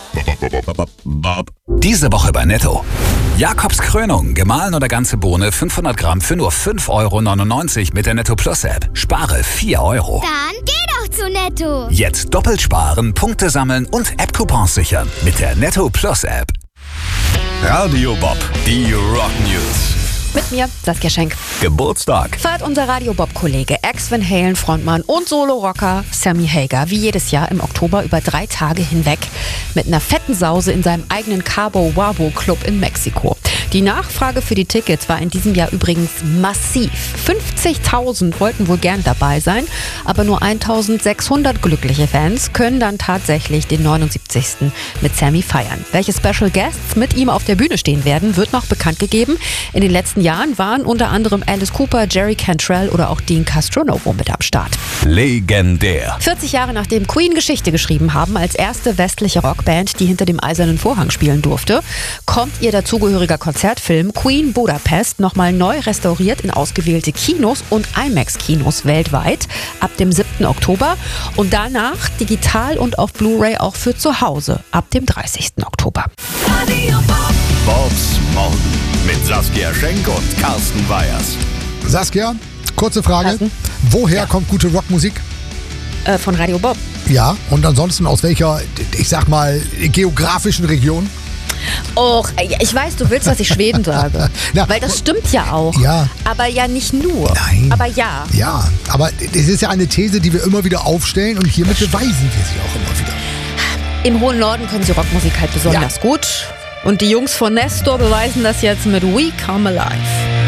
Diese Woche bei Netto. Jakobs Krönung, gemahlen oder ganze Bohne 500 Gramm für nur 5,99 € mit der Netto Plus App. Spare 4 €. Dann geh doch zu Netto. Jetzt doppelt sparen, Punkte sammeln und App-Coupons sichern mit der Netto Plus App. Radio Bob, die Rock News. Mit mir, Saskia Schenk. Geburtstag. Feiert unser Radio Bob-Kollege, Ex-Van Halen-Frontmann und Solo-Rocker Sammy Hagar wie jedes Jahr im Oktober über 3 Tage hinweg mit einer fetten Sause in seinem eigenen Cabo Wabo Club in Mexiko. Die Nachfrage für die Tickets war in diesem Jahr übrigens massiv. 50.000 wollten wohl gern dabei sein, aber nur 1.600 glückliche Fans können dann tatsächlich den 79. mit Sammy feiern. Welche Special Guests mit ihm auf der Bühne stehen werden, wird noch bekannt gegeben. In den letzten Jahren waren unter anderem Alice Cooper, Jerry Cantrell oder auch Dean Castronovo mit am Start. Legendär. 40 Jahre nachdem Queen Geschichte geschrieben haben, als erste westliche Rockband, die hinter dem Eisernen Vorhang spielen durfte, kommt ihr dazugehöriger Konzertfilm Queen Budapest nochmal neu restauriert in ausgewählte Kinos und IMAX-Kinos weltweit ab dem 7. Oktober und danach digital und auf Blu-ray auch für zu Hause ab dem 30. Oktober. Bobs Morgen mit Saskia Schenk und Carsten Weyers. Saskia, kurze Frage. Carsten? Woher kommt gute Rockmusik? Von Radio Bob. Ja, und ansonsten aus welcher, ich sag mal, geografischen Region? Och, ich weiß, du willst, dass ich Schweden sage. Na, weil das stimmt ja auch. Ja. Aber ja nicht nur. Nein. Aber ja. Ja, aber es ist ja eine These, die wir immer wieder aufstellen und hiermit beweisen wir sie auch immer wieder. Im hohen Norden können sie Rockmusik halt besonders gut. Und die Jungs von Nestor beweisen das jetzt mit We Come Alive.